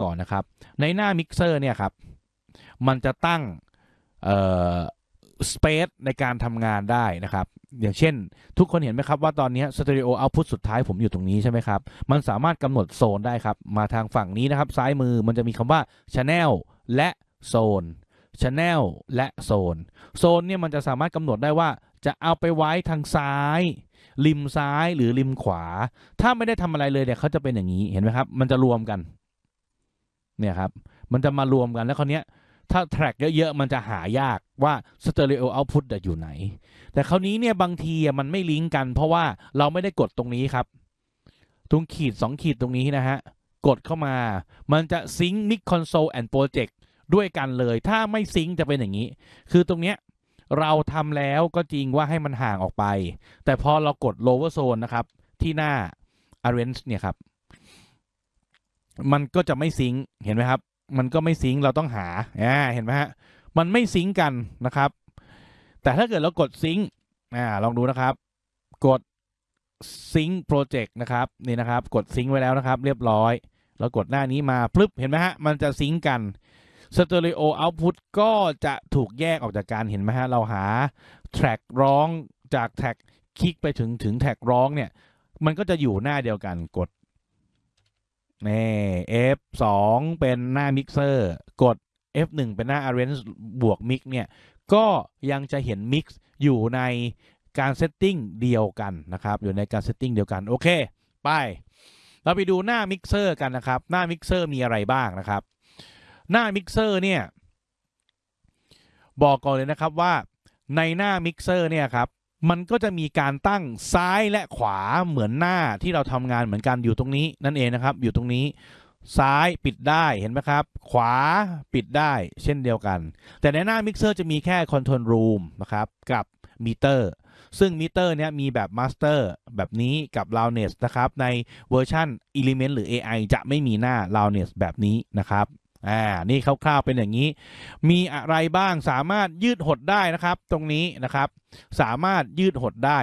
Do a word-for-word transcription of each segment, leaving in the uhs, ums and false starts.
อนนะครับในหน้ามิกเซอร์เนี่ยครับมันจะตั้งเอ่อ space ในการทำงานได้นะครับอย่างเช่นทุกคนเห็นไหมครับว่าตอนนี้ Stereo Output สุดท้ายผมอยู่ตรงนี้ใช่ไหมครับมันสามารถกำหนดโซนได้ครับมาทางฝั่งนี้นะครับซ้ายมือมันจะมีคำว่า Channel และโซน Channel และโซนโซนเนี่ยมันจะสามารถกำหนดได้ว่าจะเอาไปไว้ทางซ้ายริมซ้ายหรือริมขวาถ้าไม่ได้ทำอะไรเลยเนี่ยเขาจะเป็นอย่างนี้เห็นไหมครับมันจะรวมกันเนี่ยครับมันจะมารวมกันแล้วคราวนี้ถ้าแทร็กเยอะๆมันจะหายากว่า Stereo Output อยู่ไหนแต่คราวนี้เนี่ยบางทีมันไม่ลิงก์กันเพราะว่าเราไม่ได้กดตรงนี้ครับตรงขีดสองขีดตรงนี้นะฮะกดเข้ามามันจะซิงค์ Mic Console and Project ด้วยกันเลยถ้าไม่ซิงค์จะเป็นอย่างนี้คือตรงเนี้ยเราทำแล้วก็จริงว่าให้มันห่างออกไปแต่พอเรากด lower zone นะครับที่หน้า arrange เนี่ยครับมันก็จะไม่ซิงค์เห็นไหมครับมันก็ไม่ซิงค์เราต้องหาอ่าเห็นไหมฮะมันไม่ซิงค์กันนะครับแต่ถ้าเกิดเรากดซิงค์อ่าลองดูนะครับกดซิงค์โปรเจกต์นะครับนี่นะครับกดซิงค์ไว้แล้วนะครับเรียบร้อยแล้วกดหน้านี้มาปึ๊บเห็นไหมฮะมันจะซิงค์กันStereo Output ก็จะถูกแยกออกจากกันเห็นไหมฮะเราหาแทร็กร้องจากแทร็กคลิกไปถึงถึงแทร็กร้องเนี่ยมันก็จะอยู่หน้าเดียวกันกดนี่ เอฟ สอง เป็นหน้ามิกเซอร์กด เอฟ หนึ่ง เป็นหน้า Arrange บวก Mix เนี่ยก็ยังจะเห็น Mix อยู่ในการเซตติ้งเดียวกันนะครับอยู่ในการเซตติ้งเดียวกันโอเคไปเราไปดูหน้ามิกเซอร์กันนะครับหน้ามิกเซอร์มีอะไรบ้างนะครับหน้ามิกเซอร์เนี่ยบอกก่อนเลยนะครับว่าในหน้ามิกเซอร์เนี่ยครับมันก็จะมีการตั้งซ้ายและขวาเหมือนหน้าที่เราทำงานเหมือนกันอยู่ตรงนี้นั่นเองนะครับอยู่ตรงนี้ซ้ายปิดได้เห็นไหมครับขวาปิดได้เช่นเดียวกันแต่ในหน้ามิกเซอร์จะมีแค่ Control Room นะครับกับมิเตอร์ซึ่งมิเตอร์เนี้ยมีแบบ Master แบบนี้กับ Loudness นะครับในเวอร์ชัน Element หรือ เอ ไอ จะไม่มีหน้า Loudness แบบนี้นะครับอ่านี่คร่าวๆเป็นอย่างนี้มีอะไรบ้างสามารถยืดหดได้นะครับตรงนี้นะครับสามารถยืดหดได้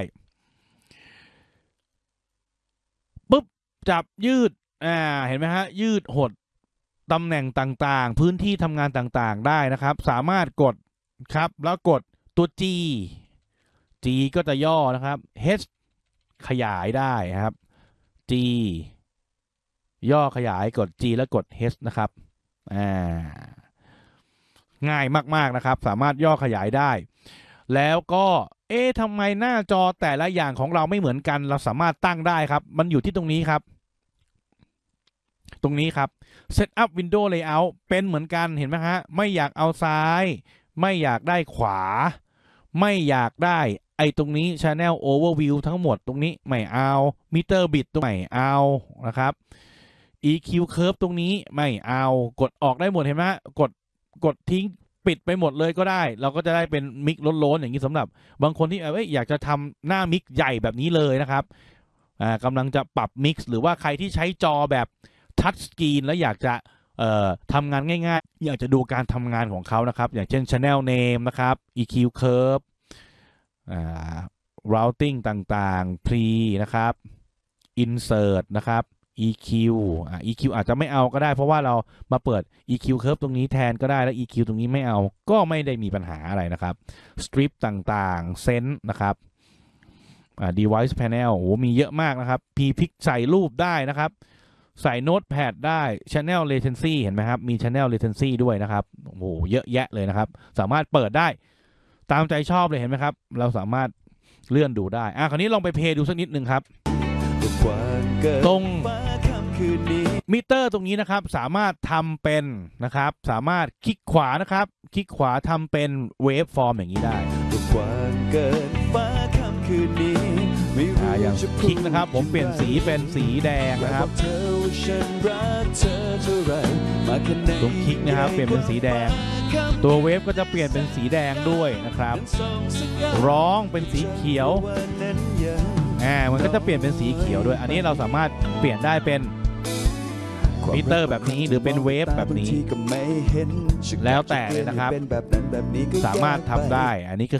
ปุ๊บจับยืดอ่าเห็นไหมฮะยืดหดตำแหน่งต่างๆพื้นที่ทำงานต่างๆได้นะครับสามารถกดครับแล้วกดตัว G G ก็จะย่อนะครับ H ขยายได้ครับ G ย่อขยายกด G แล้วกด H นะครับอ่าง่ายมากๆนะครับสามารถย่อขยายได้แล้วก็เอ๊ะทำไมหน้าจอแต่ละอย่างของเราไม่เหมือนกันเราสามารถตั้งได้ครับมันอยู่ที่ตรงนี้ครับตรงนี้ครับ Setup Window Layout เป็นเหมือนกันเห็นไหมฮะไม่อยากเอาซ้ายไม่อยากได้ขวาไม่อยากได้ไอ้ตรงนี้ Channel Overview ทั้งหมดตรงนี้ไม่เอา Meter Bit ตรงไม่เอานะครับ อี คิว Curve ตรงนี้ไม่เอากดออกได้หมดเห็นไหมกดกดทิ้งปิดไปหมดเลยก็ได้เราก็จะได้เป็นมิกล้นๆอย่างนี้สำหรับบางคนที่เอ้ยอยากจะทำหน้ามิกใหญ่แบบนี้เลยนะครับอ่ากำลังจะปรับมิกซ์หรือว่าใครที่ใช้จอแบบทัชสกรีนแล้วอยากจะเอ่อทำงานง่ายๆอยากจะดูการทำงานของเขานะครับอย่างเช่น Channel Name นะครับ อี คิว Curve อ่า Routing ต่างๆ Pre นะครับ Insert นะครับอี คิว อ่า อี คิว อาจจะไม่เอาก็ได้เพราะว่าเรามาเปิด อี คิว Curve ตรงนี้แทนก็ได้แล้ว อี คิว ตรงนี้ไม่เอาก็ไม่ได้มีปัญหาอะไรนะครับ Strip ต่างๆ Sense นะครับอ่า Device Panel โอ้มีเยอะมากนะครับ P-Pick ใส่รูปได้นะครับใส่ Notepad ได้ Channel Latency เห็นไหมครับมี Channel Latency ด้วยนะครับโอ้โหเยอะแยะเลยนะครับสามารถเปิดได้ตามใจชอบเลยเห็นไหมครับเราสามารถเลื่อนดูได้อ่ะคราวนี้ลองไปเพลย์ดูสักนิดนึงครับตรงมิเตอร์ตรงนี้นะครับสามารถทำเป็นนะครับสามารถคลิกขวานะครับคลิกขวาทำเป็นเวฟฟอร์มอย่างนี้ได้อ่าอย่างคลิกนะครับผมเปลี่ยนสีเป็นสีแดงนะครับตรงคลิกนะครับเปลี่ยนเป็นสีแดงตัวเวฟก็จะเปลี่ยนเป็นสีแดงด้วยนะครับร้องเป็นสีเขียวอ่ามันก็จะเปลี่ยนเป็นสีเขียวด้วยอันนี้เราสามารถเปลี่ยนได้เป็นมิเตอร์แบบนี้หรือเป็นเวฟแบบนี้แล้วแต่เลยนะครับสามารถทำได้อันนี้ก็